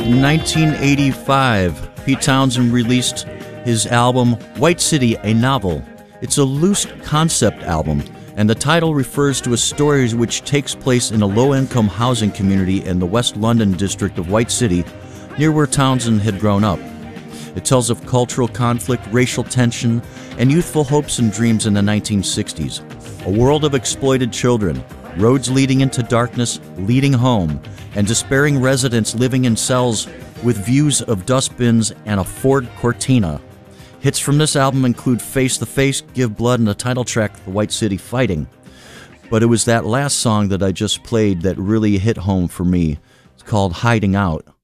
1985, Pete Townshend released his album White City, a Novel. It's a loose concept album, and the title refers to a story which takes place in a low-income housing community in the West London district of White City, near where Townshend had grown up. It tells of cultural conflict, racial tension, and youthful hopes and dreams in the 1960s. A world of exploited children, roads leading into darkness, leading home, and despairing residents living in cells with views of dustbins and a Ford Cortina. Hits from this album include Face the Face, Give Blood, and the title track, The White City Fighting. But it was that last song that I just played that really hit home for me. It's called Hiding Out.